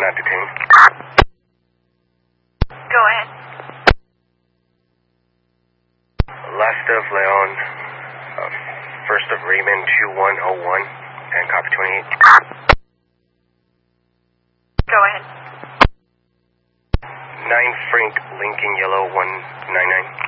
not detained. Go ahead. Last of Leon, first of Raymond 2101, and copy 28. Go ahead. 9 Frank Lincoln Yellow 199.